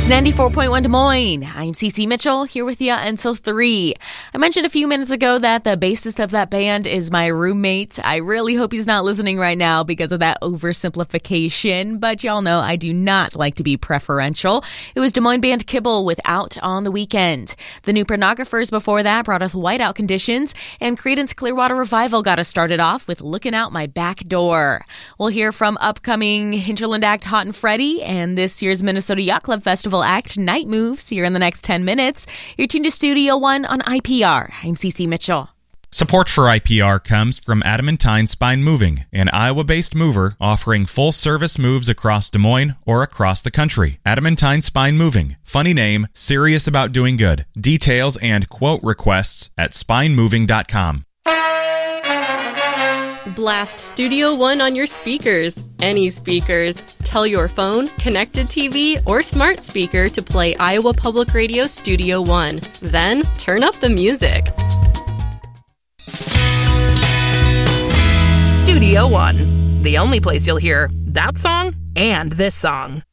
94.1 Des Moines. I'm Cece Mitchell, here with you until 3. I mentioned a few minutes ago that the bassist of that band is my roommate. I really hope he's not listening right now because of that oversimplification, but y'all know I do not like to be preferential. It was Des Moines band Kibble with Out on the Weekend. The New Pornographers before that brought us Whiteout Conditions, and Creedence Clearwater Revival got us started off with Looking Out My Back Door. We'll hear from upcoming Hinterland act Hot and Freddy and this year's Minnesota Yacht Club Festival act Night Moves here in the next 10 minutes. You're tuned to Studio One on IPR. I'm Cece Mitchell. Support for IPR comes from Adamantine Spine Moving, an Iowa-based mover offering full-service moves across Des Moines or across the country. Adamantine Spine Moving. Funny name, serious about doing good. Details and quote requests at spinemoving.com. Blast Studio One on your speakers. Any speakers. Tell your phone, connected TV, or smart speaker to play Iowa Public Radio Studio One. Then turn up the music. Studio One, the only place you'll hear that song and this song.